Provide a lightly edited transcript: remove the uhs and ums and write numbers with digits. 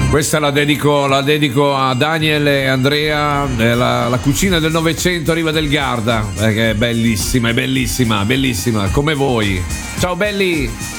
Questa la dedico a Daniel e Andrea, la cucina del Novecento a Riva del Garda, che è bellissima, come voi. Ciao belli!